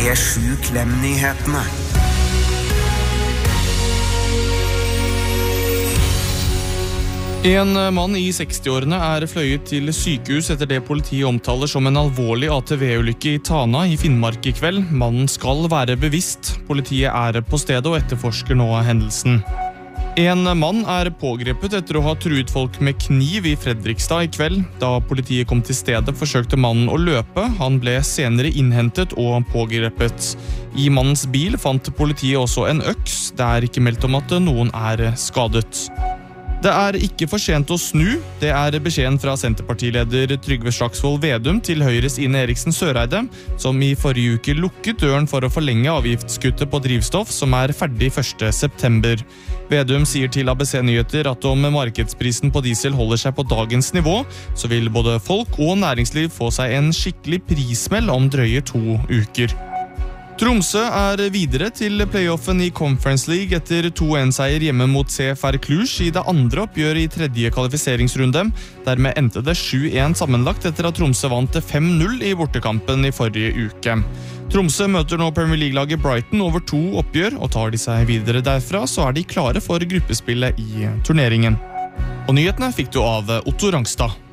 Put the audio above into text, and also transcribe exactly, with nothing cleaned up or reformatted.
P sju Klem-nyhetene. En mann i sekstiårene er fløyet til sykehus etter det politiet omtaler som en alvorlig A T V-ulykke i Tana i Finnmark i kveld. Mannen skal være bevisst. Politiet er på stedet og etterforsker nå hendelsen. En mann er pågrepet etter å ha truet folk med kniv i Fredrikstad i kveld. Da politiet kom til stedet, forsøkte mannen å løpe. Han ble senere innhentet og pågrepet. I mannens bil fant politiet også en øks. Det er ikke meldt om at noen er skadet. Det er ikke for sent å snu. Det er beskjeden fra Senterpartileder Trygve Slagsvold Vedum til Høyres Ine Eriksen Søreide, som i forrige uke lukket døren for å forlenge avgiftskuttet på drivstoff, som er ferdig første september. Vedum sier til A B C Nyheter at om markedsprisen på diesel holder seg på dagens nivå, så vil både folk og næringsliv få seg en skikkelig prismell om drøye to uker. Tromsø er videre til playoffen i Conference League etter to en seier hjemme mot C F R Cluj i det andre oppgjør i tredje kvalifiseringsrunde. Dermed endte det sju en sammenlagt etter at Tromsø vant fem null i bortekampen i forrige uke. Tromsø møter nå Premier League-laget Brighton over to oppgjør, og tar de seg videre derfra, så er de klare for gruppespillet i turneringen. Og nyhetene fikk du av Otto Rangstad.